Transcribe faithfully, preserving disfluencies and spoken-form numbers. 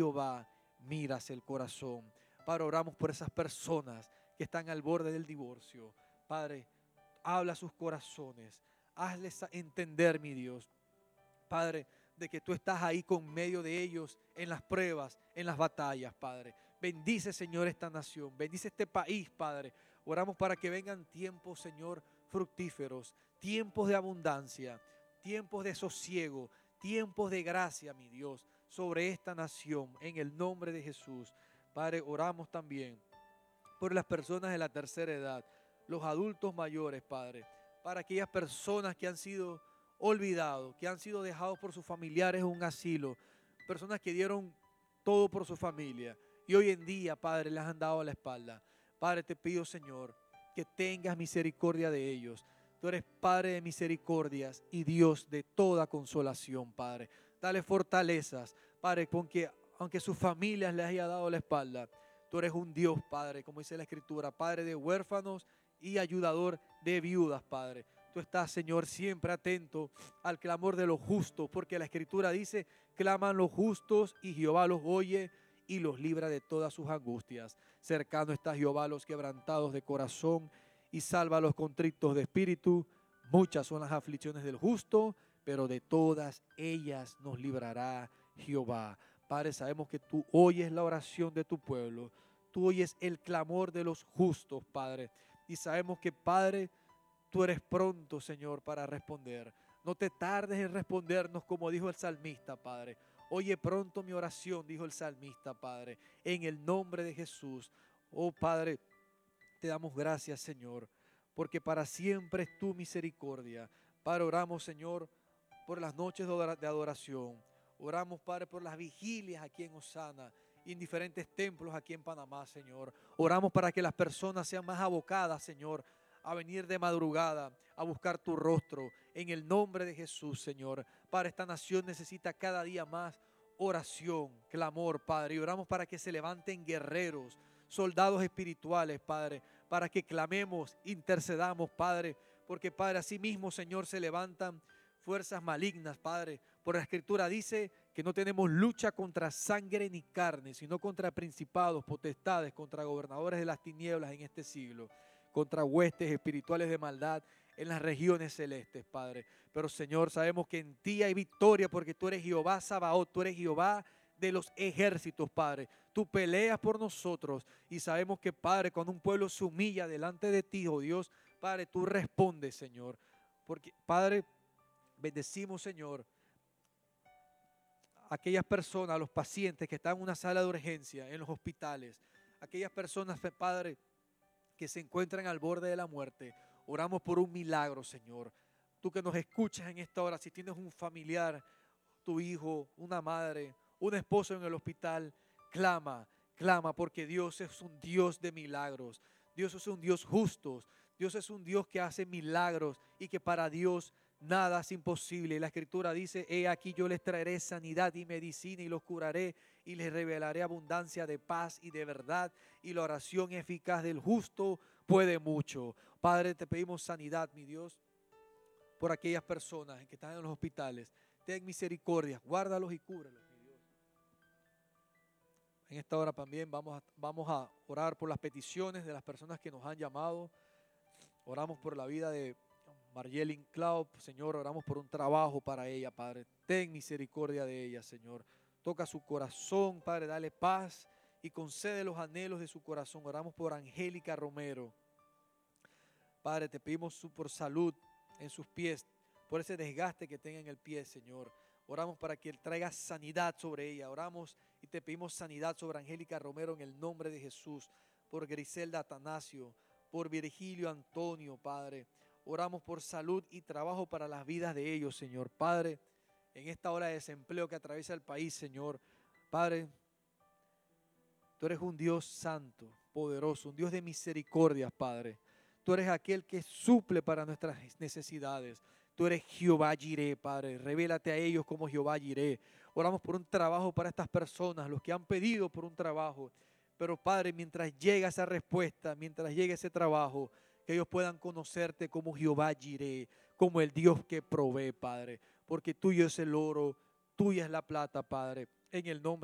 Jehová, miras el corazón. Padre, oramos por esas personas que están al borde del divorcio. Padre, habla a sus corazones. Hazles entender, mi Dios, Padre, de que tú estás ahí con medio de ellos en las pruebas, en las batallas, Padre. Bendice, Señor, esta nación. Bendice este país, Padre. Oramos para que vengan tiempos, Señor, fructíferos, tiempos de abundancia, tiempos de sosiego, tiempos de gracia, mi Dios, sobre esta nación, en el nombre de Jesús. Padre, oramos también por las personas de la tercera edad, los adultos mayores, Padre, para aquellas personas que han sido olvidados, que han sido dejados por sus familiares en un asilo, personas que dieron todo por su familia y hoy en día, Padre, les han dado la espalda. Padre, te pido, Señor, que tengas misericordia de ellos. Tú eres Padre de misericordias y Dios de toda consolación, Padre. Dale fortalezas, Padre, porque aunque sus familias les haya dado la espalda, tú eres un Dios, Padre, como dice la Escritura, Padre de huérfanos y ayudador de viudas, Padre. Tú estás, Señor, siempre atento al clamor de los justos, porque la Escritura dice, claman los justos y Jehová los oye y los libra de todas sus angustias. Cercano está Jehová a los quebrantados de corazón y salva a los contritos de espíritu. Muchas son las aflicciones del justo, pero de todas ellas nos librará Jehová. Padre, sabemos que tú oyes la oración de tu pueblo, tú oyes el clamor de los justos, Padre, y sabemos que, Padre, tú eres pronto, Señor, para responder. No te tardes en respondernos, como dijo el salmista, Padre. Oye pronto mi oración, dijo el salmista, Padre, en el nombre de Jesús. Oh, Padre, te damos gracias, Señor, porque para siempre es tu misericordia. Padre, oramos, Señor, por las noches de adoración. Oramos, Padre, por las vigilias aquí en Osana y en diferentes templos aquí en Panamá, Señor. Oramos para que las personas sean más abocadas, Señor, a venir de madrugada, a buscar tu rostro, en el nombre de Jesús, Señor. Para esta nación necesita cada día más oración, clamor, Padre. Y oramos para que se levanten guerreros, soldados espirituales, Padre, para que clamemos, intercedamos, Padre, porque, Padre, así mismo, Señor, se levantan fuerzas malignas, Padre. Por la Escritura dice que no tenemos lucha contra sangre ni carne, sino contra principados, potestades, contra gobernadores de las tinieblas en este siglo, contra huestes espirituales de maldad en las regiones celestes, Padre. Pero, Señor, sabemos que en ti hay victoria porque tú eres Jehová Sabaoth, tú eres Jehová de los ejércitos, Padre. Tú peleas por nosotros y sabemos que, Padre, cuando un pueblo se humilla delante de ti, oh Dios, Padre, tú respondes, Señor. Porque, Padre, bendecimos, Señor, a aquellas personas, a los pacientes que están en una sala de urgencia, en los hospitales, aquellas personas, Padre, que se encuentran al borde de la muerte. Oramos por un milagro, Señor. Tú que nos escuchas en esta hora, si tienes un familiar, tu hijo, una madre, un esposo en el hospital, clama, clama, porque Dios es un Dios de milagros. Dios es un Dios justo. Dios es un Dios que hace milagros y que para Dios nada es imposible. La Escritura dice, he aquí yo les traeré sanidad y medicina y los curaré y les revelaré abundancia de paz y de verdad, y la oración eficaz del justo puede mucho. Padre, te pedimos sanidad, mi Dios, por aquellas personas que están en los hospitales. Ten misericordia, guárdalos y cúbrelos, mi Dios. En esta hora también vamos a, vamos a orar por las peticiones de las personas que nos han llamado. Oramos por la vida de Marjelin Cloud, Señor, oramos por un trabajo para ella, Padre. Ten misericordia de ella, Señor. Toca su corazón, Padre, dale paz y concede los anhelos de su corazón. Oramos por Angélica Romero. Padre, te pedimos por salud en sus pies, por ese desgaste que tenga en el pie, Señor. Oramos para que Él traiga sanidad sobre ella. Oramos y te pedimos sanidad sobre Angélica Romero en el nombre de Jesús. Por Griselda Atanasio, por Virgilio Antonio, Padre. Oramos por salud y trabajo para las vidas de ellos, Señor. Padre, en esta hora de desempleo que atraviesa el país, Señor. Padre, tú eres un Dios santo, poderoso, un Dios de misericordias, Padre. Tú eres aquel que suple para nuestras necesidades. Tú eres Jehová Jireh, Padre. Revélate a ellos como Jehová Jireh. Oramos por un trabajo para estas personas, los que han pedido por un trabajo. Pero, Padre, mientras llega esa respuesta, mientras llegue ese trabajo, que ellos puedan conocerte como Jehová Jireh, como el Dios que provee, Padre. Porque tuyo es el oro, tuya es la plata, Padre. En el nombre